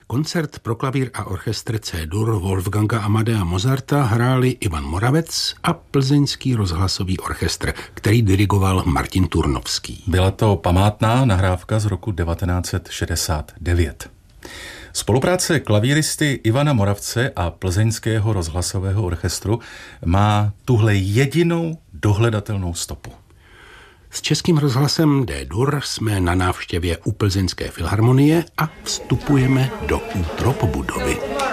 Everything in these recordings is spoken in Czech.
Koncert pro klavír a orchestr C-dur Wolfganga Amadea Mozarta hráli Ivan Moravec a Plzeňský rozhlasový orchestr, který dirigoval Martin Turnovský. Byla to památná nahrávka z roku 1969. Spolupráce klavíristy Ivana Moravce a Plzeňského rozhlasového orchestru má tuhle jedinou dohledatelnou stopu. S Českým rozhlasem D-dur jsme na návštěvě u Plzeňské filharmonie a vstupujeme do útrop budovy.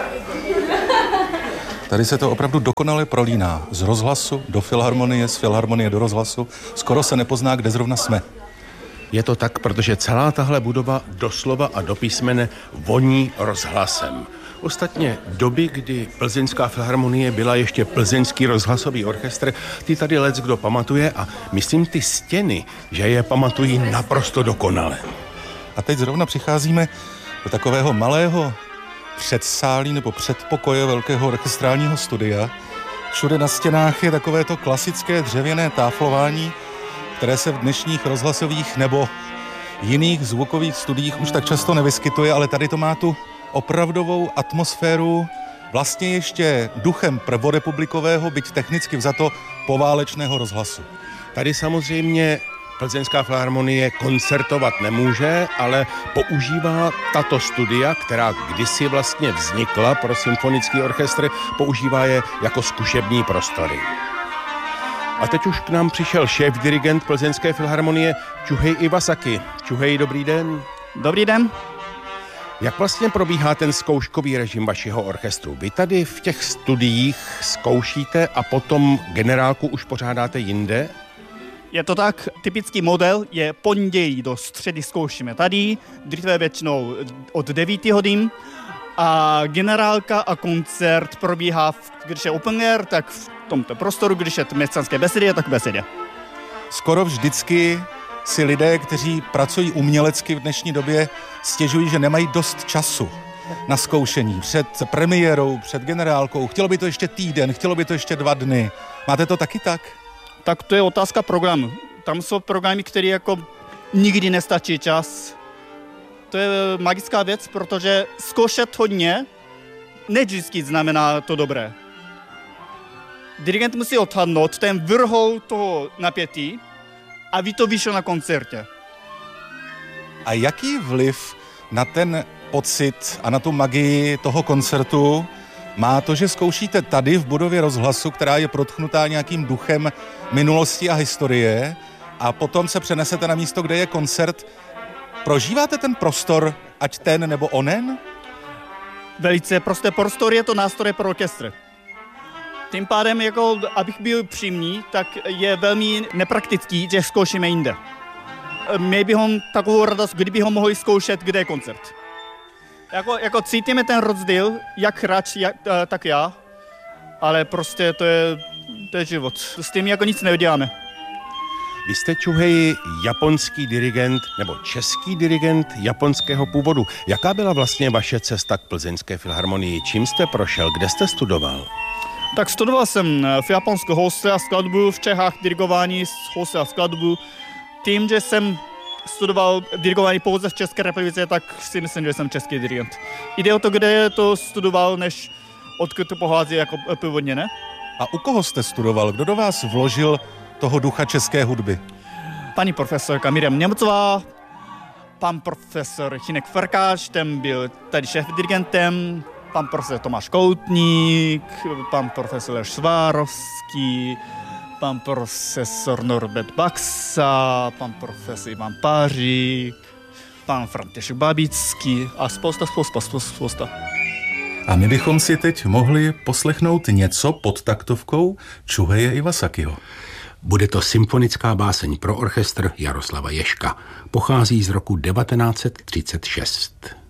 Tady se to opravdu dokonale prolíná. Z rozhlasu do filharmonie, z filharmonie do rozhlasu. Skoro se nepozná, kde zrovna jsme. Je to tak, protože celá tahle budova doslova a do písmene voní rozhlasem. Ostatně doby, kdy Plzeňská filharmonie byla ještě Plzeňský rozhlasový orchestr, ty tady leckdo pamatuje a myslím ty stěny, že je pamatují naprosto dokonale. A teď zrovna přicházíme do takového malého předsálí nebo předpokoje velkého orchestrálního studia. Všude na stěnách je takovéto klasické dřevěné táflování, které se v dnešních rozhlasových nebo jiných zvukových studiích už tak často nevyskytuje, ale tady to má tu opravdovou atmosféru vlastně ještě duchem prvorepublikového, byť technicky vzato poválečného rozhlasu. Tady samozřejmě Plzeňská filharmonie koncertovat nemůže, ale používá tato studia, která kdysi vlastně vznikla pro symfonický orchestr, používá je jako zkušební prostory. A teď už k nám přišel šéf-dirigent Plzeňské filharmonie Chuhei Iwasaki. Chuhei, dobrý den. Dobrý den. Jak vlastně probíhá ten zkouškový režim vašeho orchestru? Vy tady v těch studiích zkoušíte a potom generálku už pořádáte jinde? Je to tak, typický model je pondělí do středy zkoušíme tady, dříve většinou od 9 hodin a generálka a koncert probíhá, když je open air, tak v tomto prostoru, když je městské besedy, tak besedě. Skoro vždycky si lidé, kteří pracují umělecky v dnešní době, stěžují, že nemají dost času na zkoušení. Před premiérou, před generálkou. Chtělo by to ještě týden, chtělo by to ještě 2 dny. Máte to taky tak? Tak to je otázka programu. Tam jsou programy, které jako nikdy nestačí čas. To je magická věc, protože zkoušet hodně nevždycky znamená to dobré. Dirigent musí odhadnout ten vrchol toho napětí, aby to vyšlo na koncertě. A jaký vliv na ten pocit a na tu magii toho koncertu má to, že zkoušíte tady v budově rozhlasu, která je protchnutá nějakým duchem minulosti a historie, a potom se přenesete na místo, kde je koncert? Prožíváte ten prostor, ať ten nebo onen? Velice prosté prostor je to nástroj pro orchestr. Tím pádem, jako, abych byl přímý, tak je velmi nepraktický, že zkoušíme jinde. Měli bychom takovou radost, kdybychom mohli zkoušet, kde je koncert. Jako cítíme ten rozdíl, jak hráč, tak já, ale prostě to je život. S tím jako nic neuděláme. Vy jste, Chuhei, japonský dirigent nebo český dirigent japonského původu. Jaká byla vlastně vaše cesta k Plzeňské filharmonii? Čím jste prošel? Kde jste studoval? Tak studoval jsem v Japonsku housle a skladbu, v Čechách dirigování housle a skladbu. Tím, že jsem studoval dirigování pouze v České republice, tak si myslím, že jsem český dirigent. Jde o to, kde to studoval, než odkud to pochází jako původně, ne? A u koho jste studoval? Kdo do vás vložil toho ducha české hudby? Paní profesorka Miriam Němcová, pan profesor Hinek Farkáš, ten byl tady šéf-dirigentem, pan profesor Tomáš Koutník, pan profesor Švárovský, pan profesor Norbert Baxa, pan profesor Ivan Pářík, pan František Babický a spousta. A my bychom si teď mohli poslechnout něco pod taktovkou Chuheie Iwasakiho. Bude to symfonická báseň pro orchestr Jaroslava Ježka. Pochází z roku 1936.